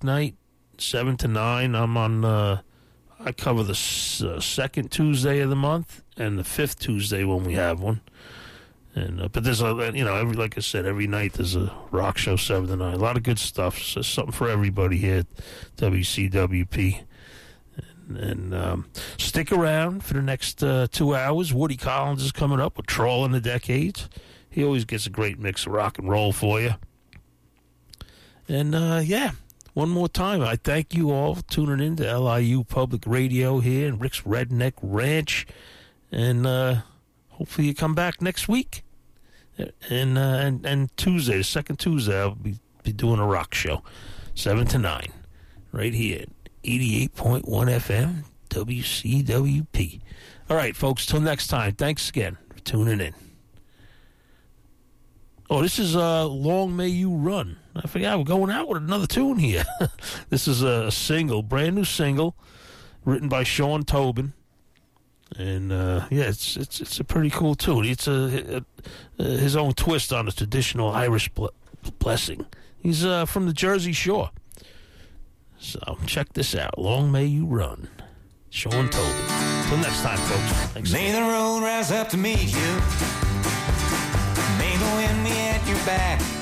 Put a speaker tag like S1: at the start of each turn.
S1: weeknight, 7 to 9. I'm on, I cover the second Tuesday of the month and the fifth Tuesday when we have one. And but there's like I said, every night there's a rock show 7 to 9. A lot of good stuff. So something for everybody here at WCWP. And stick around for the next 2 hours. Woody Collins is coming up with Trawling the Decades. He always gets a great mix of rock and roll for you. And one more time, I thank you all for tuning in to LIU Public Radio here in Rick's Redneck Ranch. And hopefully you come back next week. And Tuesday, the second Tuesday, I'll be doing a rock show, 7 to 9, right here, 88.1 FM, WCWP. All right, folks, till next time, thanks again for tuning in. Oh, this is Long May You Run. I forgot, we're going out with another tune here. This is a single, brand new single, written by Sean Tobin. And it's a pretty cool tune. It's his own twist on a traditional Irish blessing. He's from the Jersey Shore. So check this out. Long May You Run. Sean Tobin. Till next time, folks. Thanks.
S2: May the road rise up to meet you. May the wind be at your back.